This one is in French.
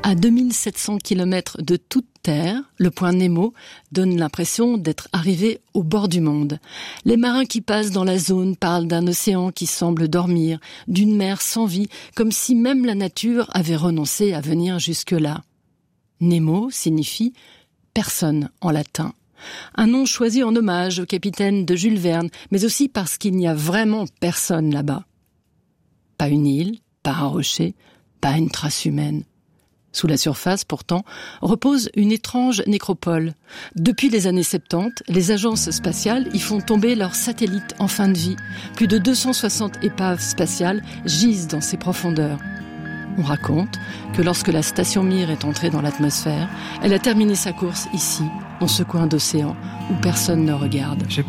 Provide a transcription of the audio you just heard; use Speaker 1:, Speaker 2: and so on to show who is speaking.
Speaker 1: À 2700 km de toute Terre, le point Nemo donne l'impression d'être arrivé au bord du monde. Les marins qui passent dans la zone parlent d'un océan qui semble dormir, d'une mer sans vie, comme si même la nature avait renoncé à venir jusque-là. Nemo signifie « personne » en latin. Un nom choisi en hommage au capitaine de Jules Verne, mais aussi parce qu'il n'y a vraiment personne là-bas. Pas une île, pas un rocher, pas une trace humaine. Sous la surface, pourtant, repose une étrange nécropole. Depuis les années 70, les agences spatiales y font tomber leurs satellites en fin de vie. Plus de 260 épaves spatiales gisent dans ces profondeurs. On raconte que lorsque la station Mir est entrée dans l'atmosphère, elle a terminé sa course ici, dans ce coin d'océan où personne ne regarde.
Speaker 2: J'ai